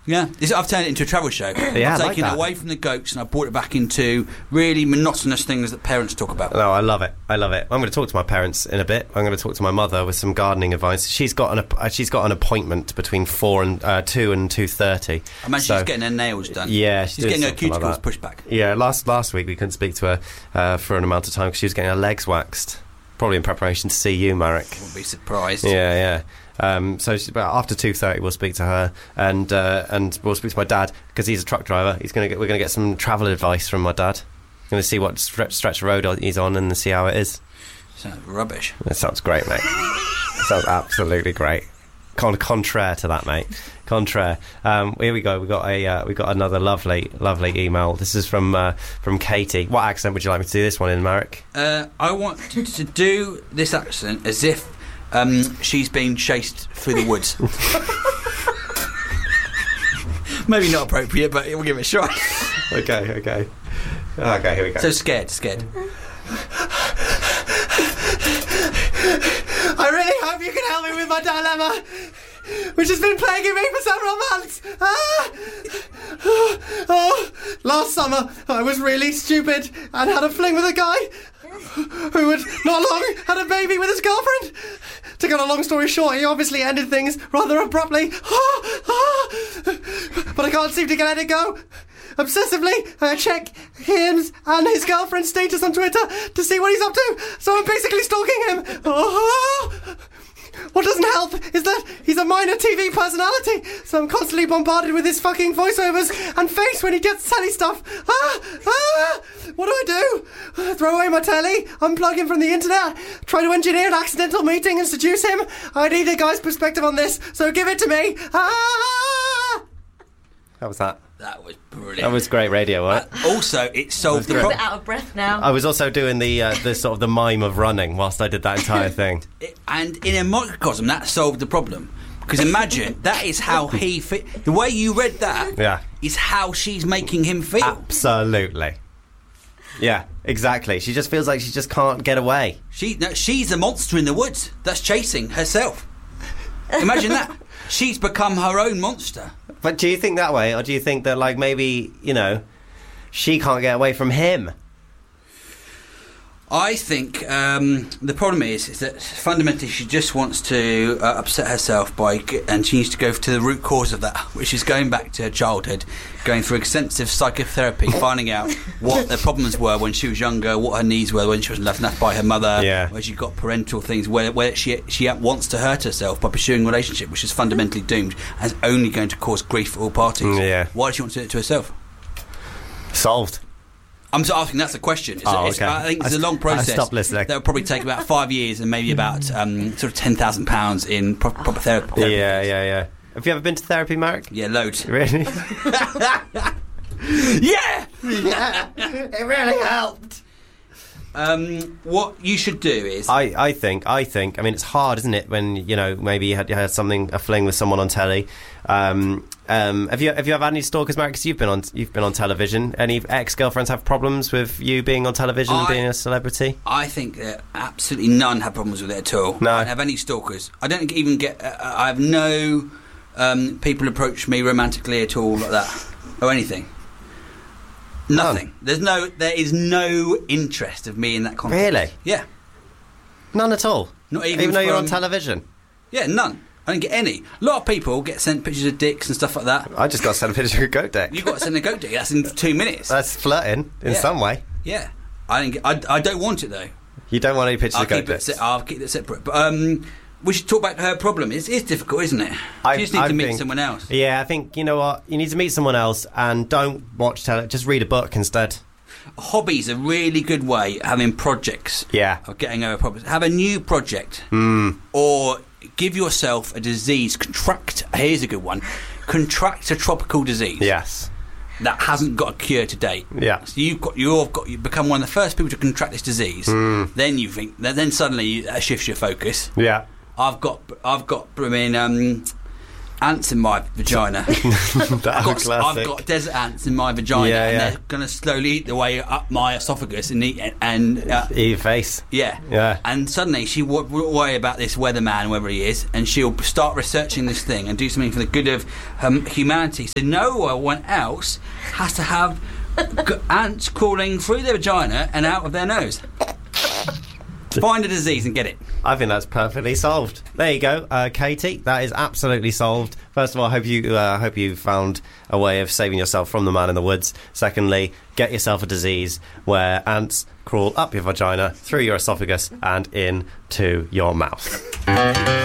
Yeah, I've turned it into a travel show. Yeah, I've I like taken it that. away from the goats and I brought it back into really monotonous things that parents talk about. No, I love it. I'm going to talk to my parents in a bit. I'm going to talk to my mother with some gardening advice. She's got an appointment between 2 and 2:30. I imagine she's getting her nails done. Yeah, she's getting her cuticles like pushed back. Yeah, last week we couldn't speak to her for an amount of time because she was getting her legs waxed. Probably in preparation to see you, Marek. Wouldn't be surprised. Yeah. So after 2:30 we'll speak to her and we'll speak to my dad because he's a truck driver. We're going to get some travel advice from my dad. Going to see what stretch of road he's on and see how it is. Sounds rubbish. That sounds great, mate. Sounds absolutely great. Contraire to that, mate. Contraire. Here we go. We got another lovely email. This is from Katie. What accent would you like me to do this one in, Marek? I want to do this accent as if she's being chased through the woods. Maybe not appropriate, but we'll give it a shot. Okay, here we go. So scared. I really hope you can help me with my dilemma, which has been plaguing me for several months. Last summer I was really stupid and had a fling with a guy who had not long had a baby with his girlfriend. To cut a long story short, he obviously ended things rather abruptly. But I can't seem to let it go. Obsessively, I check him and his girlfriend's status on Twitter to see what he's up to. So I'm basically stalking him. What doesn't help is that he's a minor TV personality, so I'm constantly bombarded with his fucking voiceovers and face when he gets telly stuff. What do I do? Throw away my telly, unplug him from the internet, try to engineer an accidental meeting and seduce him? I need a guy's perspective on this, so give it to me. How was that? That was brilliant. That was great radio, right? Also, it solved the I'm a problem. bit out of breath now. I was also doing the sort of the mime of running whilst I did that entire thing. And in a microcosm, that solved the problem. Because imagine, that is how he fit. The way you read that is how she's making him feel. Absolutely. Yeah, exactly. She just feels like she just can't get away. She's a monster in the woods that's chasing herself. Imagine that. She's become her own monster. But do you think that way, or do you think that, like, maybe, she can't get away from him? I think the problem is that fundamentally she just wants to upset herself and she needs to go to the root cause of that, which is going back to her childhood, going through extensive psychotherapy, finding out what the problems were when she was younger, what her needs were when she was left enough by her mother, where she got parental things, where she wants to hurt herself by pursuing a relationship which is fundamentally doomed and is only going to cause grief for all parties. Yeah. Why does she want to do it to herself? Solved. I'm just asking, that's the question. Okay. I think it's a long process. Stop listening. That will probably take about 5 years and maybe about sort of £10,000 in proper therapy. Yeah. Have you ever been to therapy, Marek? Yeah, loads. Really? Yeah! It really helped. What you should do is... I think, it's hard, isn't it, when, maybe you had a fling with someone on telly. Have you ever had any stalkers, Marek? 'Cause you've been on television. Any ex-girlfriends have problems with you being on television and being a celebrity? I think that absolutely none have problems with it at all. No. I don't have any stalkers. I don't even get... I have no people approach me romantically at all like that. Or anything. Nothing. None. There is no interest of me in that context. Really? Yeah. None at all? Not even though you're on television? Yeah, none. I don't get any. A lot of people get sent pictures of dicks and stuff like that. I just got sent a picture of a goat dick. You've got to send a goat dick. That's in 2 minutes. That's flirting in some way. Yeah. I don't want it, though. You don't want any pictures of goat dicks? I'll keep it separate. But we should talk about her problem. It's difficult, isn't it? You just need to meet someone else. Yeah, I think, you know what? You need to meet someone else and don't watch television. Just read a book instead. A hobby's a really good way of having projects. Yeah. Of getting over problems. Have a new project. Or... give yourself a disease. Here's a good one. Contract a tropical disease. Yes. That hasn't got a cure to date. Yeah. So you've become one of the first people to contract this disease. Then you think. Then suddenly that shifts your focus. Yeah. I've got ants in my vagina. I've got desert ants in my vagina, and they're going to slowly eat their way up my esophagus and eat your face. Yeah. And suddenly she will worry about this weatherman, wherever he is, and she'll start researching this thing and do something for the good of humanity. So no one else has to have ants crawling through their vagina and out of their nose. Find a disease and get it. I think that's perfectly solved. There you go, Katie. That is absolutely solved. First of all, I hope you found a way of saving yourself from the man in the woods. Secondly, get yourself a disease where ants crawl up your vagina, through your esophagus, and into your mouth.